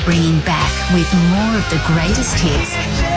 bringing back with more of the greatest hits.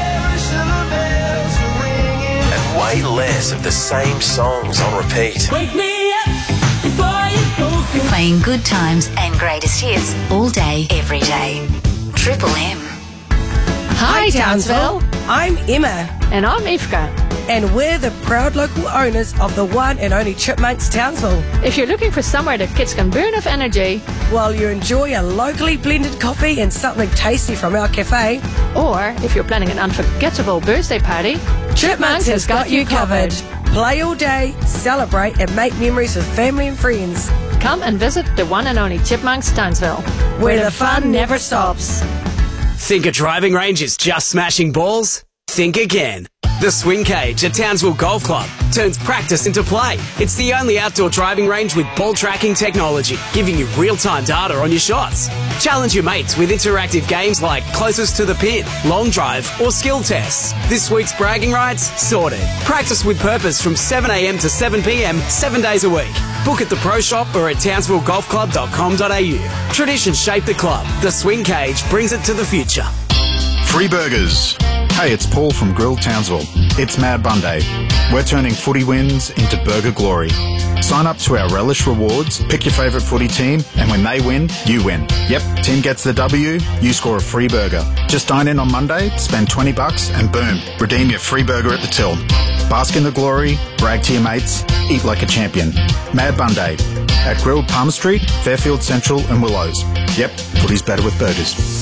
And way less of the same songs on repeat. Wake me up before you go. Playing good times and greatest hits all day, every day. Triple M. Hi, Townsville. I'm Emma. And I'm Ifka. And we're the proud local owners of the one and only Chipmunks Townsville. If you're looking for somewhere the kids can burn off energy, while you enjoy a locally blended coffee and something tasty from our cafe, or if you're planning an unforgettable birthday party, Chipmunks has got you covered. Play all day, celebrate and make memories with family and friends. Come and visit the one and only Chipmunks Townsville, where the fun never stops. Think a driving range is just smashing balls? Think again. The Swing Cage at Townsville Golf Club turns practice into play. It's the only outdoor driving range with ball tracking technology, giving you real-time data on your shots. Challenge your mates with interactive games like Closest to the Pin, Long Drive, or Skill Tests. This week's bragging rights? Sorted. Practice with purpose from 7 a.m. to 7 p.m. 7 days a week. Book at the Pro Shop or at townsvillegolfclub.com.au. Tradition shaped the club. The Swing Cage brings it to the future. Free burgers. Hey, it's Paul from Grill Townsville. It's Mad Monday. We're turning footy wins into burger glory. Sign up to our Relish Rewards, pick your favourite footy team, and when they win, you win. Yep, team gets the W, you score a free burger. Just dine in on Monday, spend $20 and boom, redeem your free burger at the till. Bask in the glory, brag to your mates, eat like a champion. Mad Monday at Grill Palmer Street, Fairfield Central and Willows. Yep, footy's better with burgers.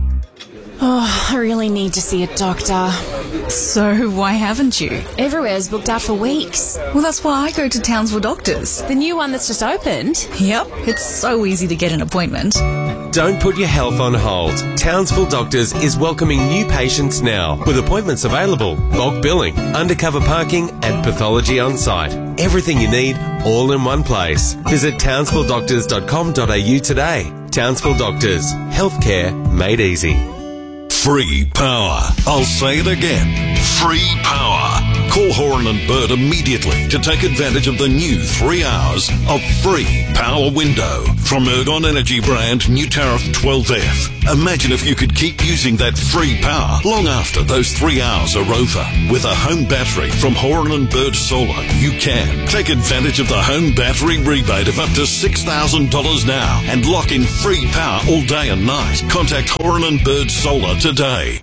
Oh, I really need to see a doctor. So, why haven't you? Everywhere's booked out for weeks. Well, that's why I go to Townsville Doctors. The new one that's just opened? Yep, it's so easy to get an appointment. Don't put your health on hold. Townsville Doctors is welcoming new patients now, with appointments available, bulk billing, undercover parking and pathology on site. Everything you need, all in one place. Visit townsvilledoctors.com.au today. Townsville Doctors. Healthcare made easy. Free power. I'll say it again. Free power. Call Horan and Bird immediately to take advantage of the new 3 hours of free power window from Ergon Energy brand new tariff 12F. Imagine if you could keep using that free power long after those 3 hours are over. With a home battery from Horan and Bird Solar, you can take advantage of the home battery rebate of up to $6,000 now and lock in free power all day and night. Contact Horan and Bird Solar today.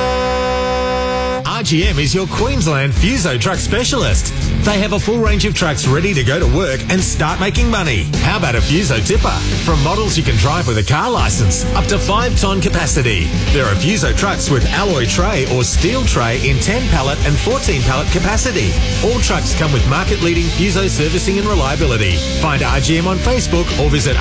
RGM is your Queensland Fuso truck specialist. They have a full range of trucks ready to go to work and start making money. How about a Fuso tipper? From models you can drive with a car licence, up to 5-ton capacity. There are Fuso trucks with alloy tray or steel tray in 10 pallet and 14 pallet capacity. All trucks come with market-leading Fuso servicing and reliability. Find RGM on Facebook or visit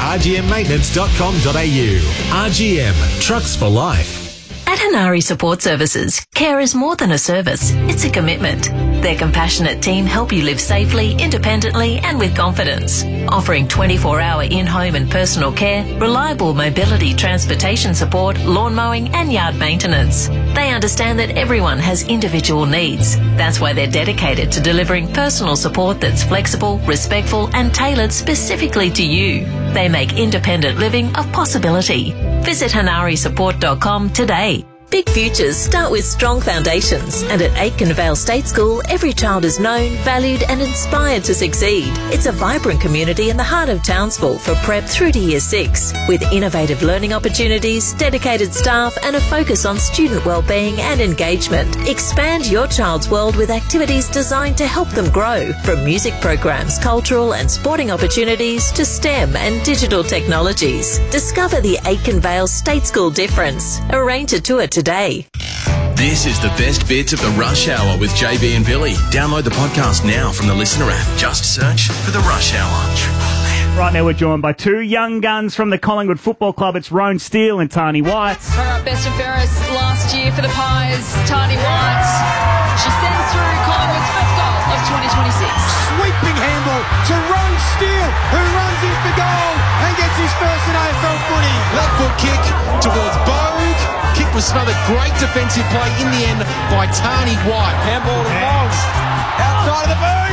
rgmmaintenance.com.au. RGM, trucks for life. At Hanari Support Services, care is more than a service, it's a commitment. Their compassionate team help you live safely, independently and with confidence. Offering 24-hour in-home and personal care, reliable mobility transportation support, lawn mowing and yard maintenance. They understand that everyone has individual needs. That's why they're dedicated to delivering personal support that's flexible, respectful and tailored specifically to you. They make independent living a possibility. Visit hanarisupport.com today. Big futures start with strong foundations, and at Aitken Vale State School, every child is known, valued and inspired to succeed. It's a vibrant community in the heart of Townsville for prep through to Year 6, with innovative learning opportunities, dedicated staff and a focus on student wellbeing and engagement. Expand your child's world with activities designed to help them grow, from music programs, cultural and sporting opportunities to STEM and digital technologies. Discover the Aitken Vale State School difference. Arrange a tour today. This is the best bits of the Rush Hour with JB and Billy. Download the podcast now from the Listener app. Just search for the Rush Hour. Right now we're joined by two young guns from the Collingwood Football Club. It's Roan Steele and Tani White. All right, best and fairest last year for the Pies, Tani White. She sends through Collingwood's first goal of 2026. Sweeping handball to Roan Steele, who runs in for goal and gets his first in AFL footy. Left foot kick towards Bogue. Kick was smothered. Great defensive play in the end by Tani White. Handball to Moss. Outside of the boot.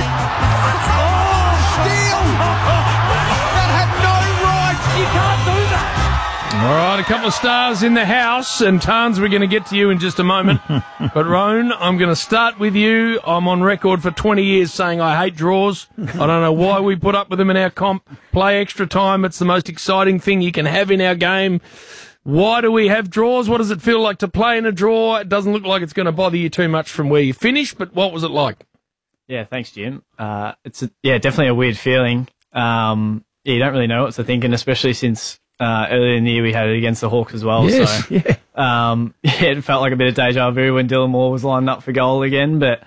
Oh, Steele! That had no right. You can't do that. All right, a couple of stars in the house, and Tarns, we're going to get to you in just a moment. But, Roan, I'm going to start with you. I'm on record for 20 years saying I hate draws. I don't know why we put up with them in our comp. Play extra time. It's the most exciting thing you can have in our game. Why do we have draws? What does it feel like to play in a draw? It doesn't look like it's going to bother you too much from where you finish, but what was it like? Yeah, thanks, Jim. It's definitely a weird feeling. You don't really know what to think, and especially since earlier in the year we had it against the Hawks as well. Yes, so, it felt like a bit of deja vu when Dylan Moore was lined up for goal again. But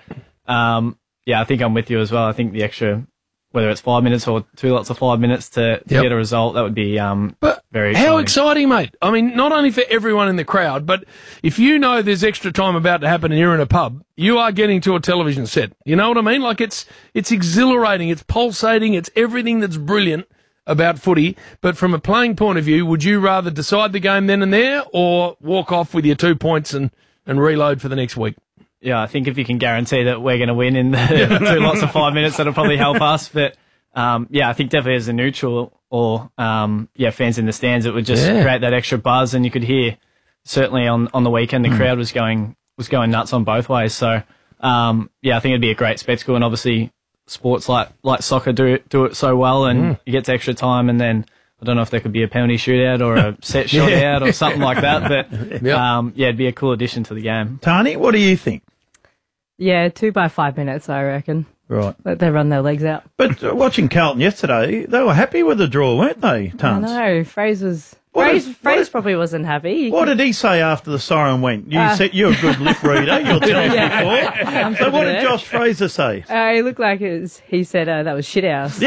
I think I'm with you as well. I think the extra, whether it's 5 minutes or 2 lots of 5 minutes to get a result, that would be very exciting. How exciting, mate. I mean, not only for everyone in the crowd, but if you know there's extra time about to happen and you're in a pub, you are getting to a television set. You know what I mean? Like, it's exhilarating, it's pulsating, it's everything that's brilliant about footy. But from a playing point of view, would you rather decide the game then and there or walk off with your 2 points and reload for the next week? Yeah, I think if you can guarantee that we're going to win in the 2 lots of 5 minutes, that'll probably help us. But, I think definitely as a neutral or, fans in the stands, it would just create that extra buzz. And you could hear, certainly on the weekend, the crowd was going nuts on both ways. So, I think it'd be a great spectacle. And obviously sports like soccer do it so well, and you get to extra time, and then I don't know if there could be a penalty shootout or a set shootout or something like that. But, it'd be a cool addition to the game. Tani, what do you think? Yeah, 2 by 5 minutes, I reckon. Right. Let them run their legs out. But watching Carlton yesterday, they were happy with the draw, weren't they, Tans? I know. Fraser probably wasn't happy. What did he say after the siren went? You said you're a good lip reader. You'll tell us before. So what did Josh Fraser say? He looked like he said that was shit house.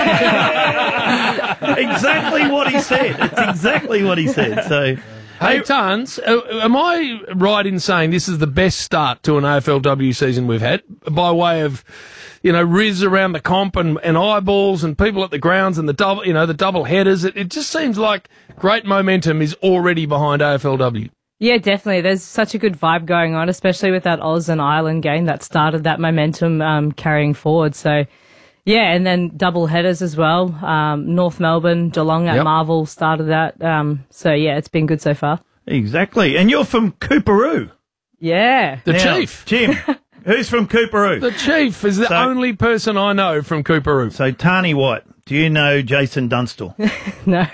Yeah! Exactly what he said. It's exactly what he said. So... Hey, Tans, am I right in saying this is the best start to an AFLW season we've had by way of, Riz around the comp and eyeballs and people at the grounds and the double headers? It just seems like great momentum is already behind AFLW. Yeah, definitely. There's such a good vibe going on, especially with that Oz and Ireland game that started that momentum carrying forward. So, yeah, and then double headers as well. North Melbourne, Geelong at Marvel started that. It's been good so far. Exactly. And you're from Cooperoo. Yeah. The Chief. Jim, who's from Cooperoo? The Chief is the only person I know from Cooperoo. So, Tani White, do you know Jason Dunstall? No.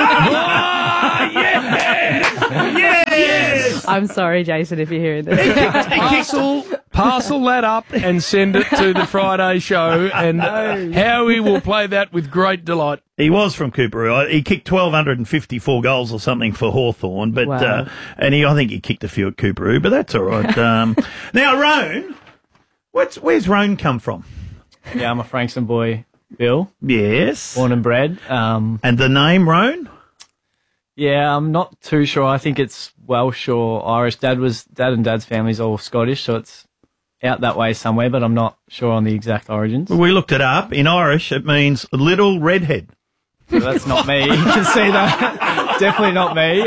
Yes! I'm sorry, Jason, if you're hearing this. Parcel that up and send it to the Friday show, and Howie will play that with great delight. He was from Cooperoo. He kicked 1,254 goals or something for Hawthorn, but I think he kicked a few at Cooperoo, but that's all right. Now, Roan, where's Roan come from? Yeah, I'm a Frankston boy, Bill. Yes. Born and bred. And the name, Roan? Yeah, I'm not too sure. I think it's Welsh or Irish. Dad and Dad's family's all Scottish, so it's out that way somewhere, but I'm not sure on the exact origins. Well, we looked it up. In Irish, it means little redhead. So that's not me. You can see that. Definitely not me.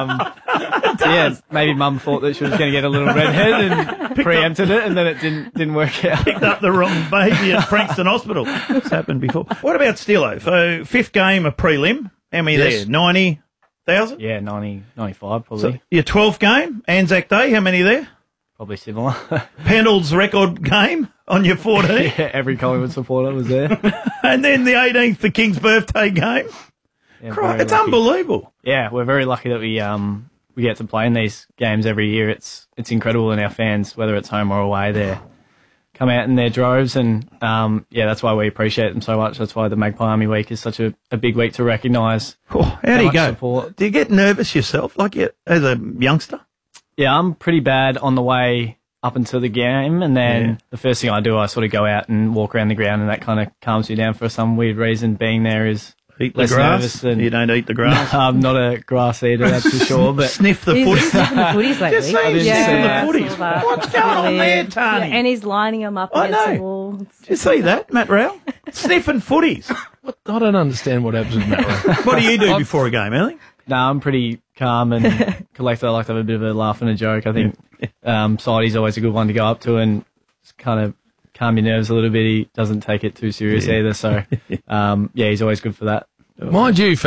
Maybe Mum thought that she was going to get a little redhead and preempted it, and then it didn't work out. Picked up the wrong baby at Frankston Hospital. It's happened before. What about Steelo? So, 5th game of prelim. How many there? 90,000? Yeah, 95 probably. So your 12th game, Anzac Day, how many there? Probably similar. Pendle's record game on your 14th? Yeah, every Collingwood supporter was there. And then the 18th, the King's birthday game. Yeah, it's unbelievable. Yeah, we're very lucky that we get to play in these games every year. It's incredible, and our fans, whether it's home or away, they come out in their droves, and that's why we appreciate them so much. That's why the Magpie Army Week is such a big week to recognise. How do you go? Support. Do you get nervous yourself, as a youngster? Yeah, I'm pretty bad on the way up until the game, and then the first thing I do, I sort of go out and walk around the ground, and that kind of calms me down for some weird reason. Being there is eat the grass. You don't eat the grass. I'm not a grass eater, that's for sure. But sniff the footies. Sniffing the footies lately. Just say he's sniffing the footies. What's going on there, Tani? Yeah, and he's lining them up against the wall. Did you see that, Matt Rowell? Sniffing footies. I don't understand what happens with Matt Rowell. What do you do before a game, Ellie? No, I'm pretty calm and collected. I like to have a bit of a laugh and a joke. I think Sidey's always a good one to go up to and kind of calm your nerves a little bit. He doesn't take it too serious either. So, he's always good for that. Mind you, Fat,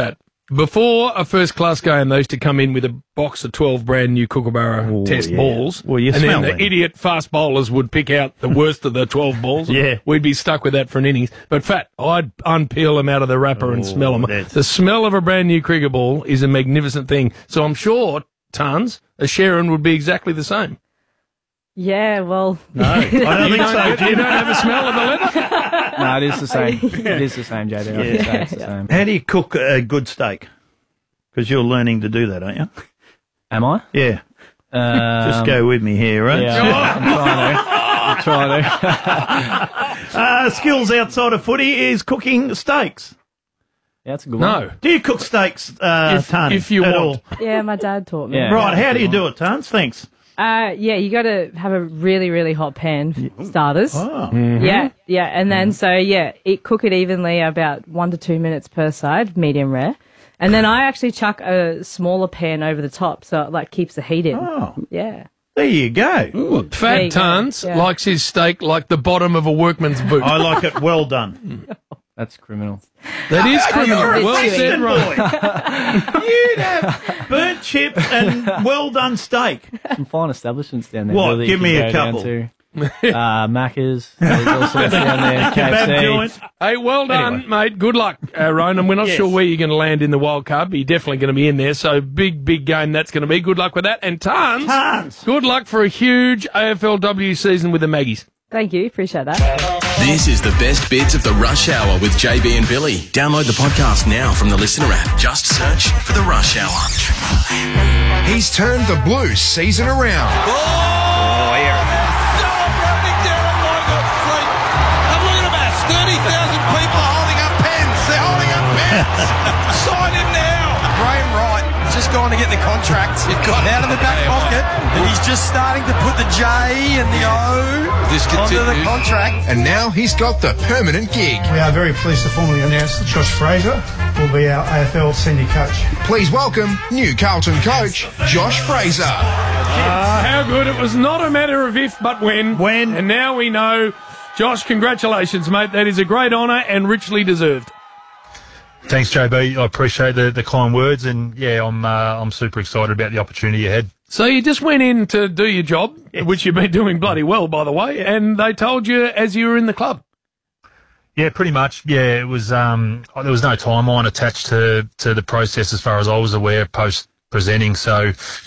Before a first-class game, they used to come in with a box of 12 brand-new Kookaburra test balls. Well, you and smell then them. the idiot fast bowlers would pick out the worst of the 12 balls. Yeah. We'd be stuck with that for an innings. But, Fat, I'd unpeel them out of the wrapper and smell them. The smell of a brand-new cricket ball is a magnificent thing. So I'm sure, Tans, a Sharon would be exactly the same. Yeah, well... No, I don't think so. You don't have a smell of the leather? No, it is the same. It is the same, JD. I would say it's the same. How do you cook a good steak? Because you're learning to do that, aren't you? Am I? Yeah. Just go with me here, right? Yeah, I'm trying to. Skills outside of footy is cooking steaks. Yeah, that's a good one. No. Do you cook steaks, Tani? if you at want. all? Yeah, my dad taught me. Yeah. Right, how do you do it, Tans? Thanks. Yeah, you got to have a really, really hot pan for starters. Oh. Yeah, and then cook it evenly, about 1 to 2 minutes per side, medium rare, and then I actually chuck a smaller pan over the top, so it like keeps the heat in. Oh. Yeah. There you go. There Fat you go. Tans Yeah. likes his steak like the bottom of a workman's boot. I like it well done. That's criminal. That is criminal. You're a Well said, Western Ron. You'd have burnt chips and well done steak. Some fine establishments down there. What? Really, Give you me can a go down couple. to. Macca's. There's all sorts down there. Kebab KFC. joints. Hey, well done, mate. Good luck, Ronan. We're not Yes. sure where you're going to land in the World Cup. You're definitely going to be in there, so big game that's going to be. Good luck with that. And Tans, good luck for a huge AFLW season with the Maggies. Thank you, appreciate that. This is the best bits of the Rush Hour with JB and Billy. Download the podcast now from the Listener app. Just search for the Rush Hour. He's turned the Blues season around. Celebrating Darren Logan's fleet. And look at about 30,000 people are holding up pens. They're holding up pens. Sign him now. Graham Wright has just gone to get the contract. It got out of the back pocket. And he's just starting to put the J and the O onto the contract. And now he's got the permanent gig. We are very pleased to formally announce that Josh Fraser will be our AFL senior coach. Please welcome new Carlton coach, Josh Fraser. How good. It was not a matter of if, but when. When. And now we know. Josh, congratulations, mate. That is a great honour and richly deserved. Thanks, JB. I appreciate the kind words, and yeah, I'm super excited about the opportunity ahead. So you just went in to do your job, which you've been doing bloody well, by the way, and they told you as you were in the club. Yeah, pretty much. Yeah, it was. There was no timeline attached to the process as far as I was aware post presenting. So